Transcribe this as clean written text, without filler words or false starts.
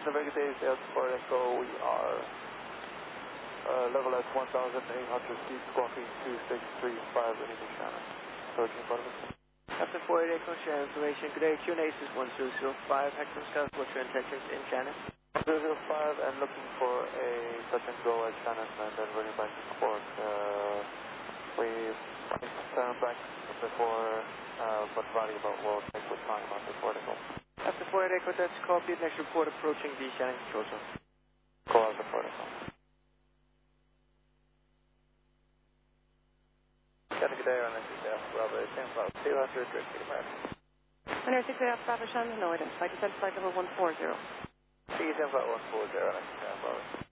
a very good day, Sales for Echo. We are level at 1,800 feet, squawking 2635, anything Shannon. Approaching Bottom. Captain 48 Echo, share information. Good day, QNACE is 1205, Hector Scott, what's your intentions in Shannon? 005 and looking for a touch and go at Shannon and then running back to Squawk. We stand back before, but value about will take with time on the protocol. Captain 48 Echo, that's copied. Next report approaching the Shannon control zone. Call out the protocol. Got a good day on SSF, Bravo 10 Cloud 200, direct to America. Winner 6 Bravo Shannon, no identified, descent flight level 140. See you 10 Cloud 140, SSF, Bravo.